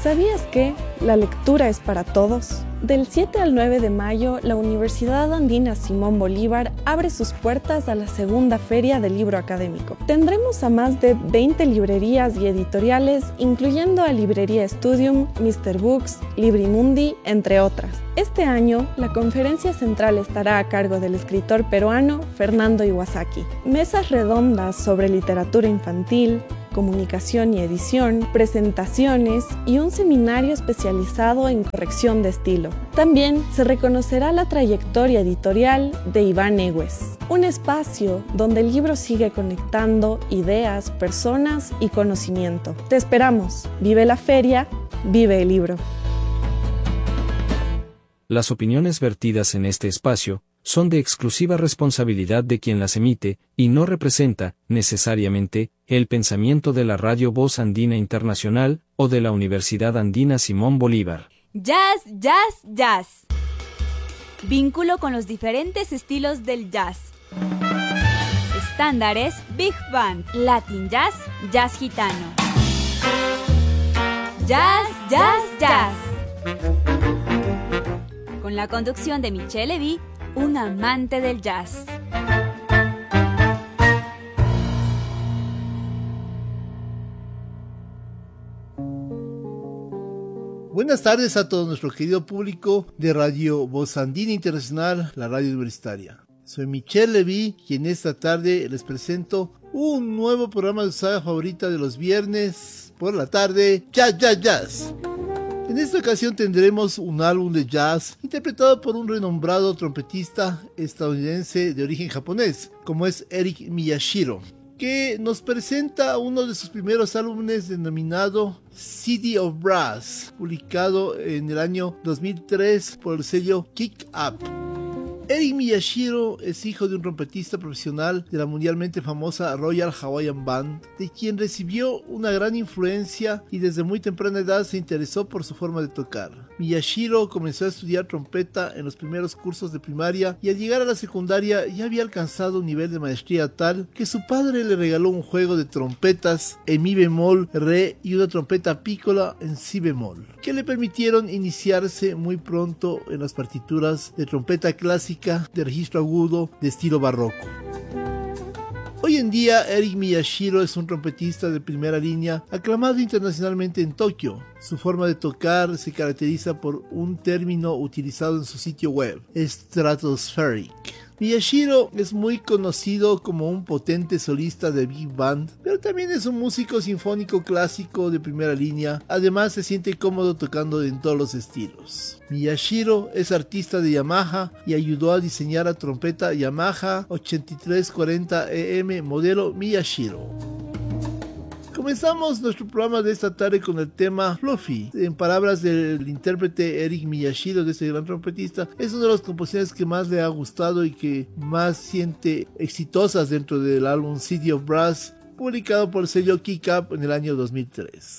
¿Sabías que la lectura es para todos? Del 7 al 9 de mayo, la Universidad Andina Simón Bolívar abre sus puertas a la segunda Feria del Libro Académico. Tendremos a más de 20 librerías y editoriales, incluyendo a Librería Studium, Mr. Books, Librimundi, entre otras. Este año, la conferencia central estará a cargo del escritor peruano Fernando Iwasaki. Mesas redondas sobre literatura infantil, comunicación y edición, presentaciones y un seminario especializado en corrección de estilo. También se reconocerá la trayectoria editorial de Iván Egues, un espacio donde el libro sigue conectando ideas, personas y conocimiento. Te esperamos. Vive la feria, vive el libro. Las opiniones vertidas en este espacio son de exclusiva responsabilidad de quien las emite, y no representa, necesariamente, el pensamiento de la Radio Voz Andina Internacional o de la Universidad Andina Simón Bolívar. Jazz, jazz, jazz. Vínculo con los diferentes estilos del jazz. Estándares, Big Band, Latin Jazz, Jazz Gitano. Jazz, jazz, jazz. Con la conducción de Michelle Levy, un amante del jazz. Buenas tardes a todo nuestro querido público de Radio Voz Andina Internacional, la radio universitaria. Soy Michelle Levy y en esta tarde les presento un nuevo programa de su saga favorita de los viernes por la tarde, Jazz, Jazz, Jazz. En esta ocasión tendremos un álbum de jazz interpretado por un renombrado trompetista estadounidense de origen japonés, como es Eric Miyashiro, que nos presenta uno de sus primeros álbumes denominado City of Brass, publicado en el año 2003 por el sello Kick Up. Eric Miyashiro es hijo de un trompetista profesional de la mundialmente famosa Royal Hawaiian Band, de quien recibió una gran influencia y desde muy temprana edad se interesó por su forma de tocar. Miyashiro comenzó a estudiar trompeta en los primeros cursos de primaria y al llegar a la secundaria ya había alcanzado un nivel de maestría tal que su padre le regaló un juego de trompetas en mi bemol, re y una trompeta piccola en si bemol, que le permitieron iniciarse muy pronto en las partituras de trompeta clásica de registro agudo de estilo barroco. Hoy en día, Eric Miyashiro es un trompetista de primera línea aclamado internacionalmente en Tokio. Su forma de tocar se caracteriza por un término utilizado en su sitio web, stratospheric. Miyashiro es muy conocido como un potente solista de big band, pero también es un músico sinfónico clásico de primera línea. Además se siente cómodo tocando en todos los estilos. Miyashiro es artista de Yamaha y ayudó a diseñar la trompeta Yamaha 8340 EM modelo Miyashiro. Comenzamos nuestro programa de esta tarde con el tema Fluffy. En palabras del intérprete Eric Miyashiro, de este gran trompetista, es una de las composiciones que más le ha gustado y que más siente exitosas dentro del álbum City of Brass, publicado por el sello Kick Up en el año 2003.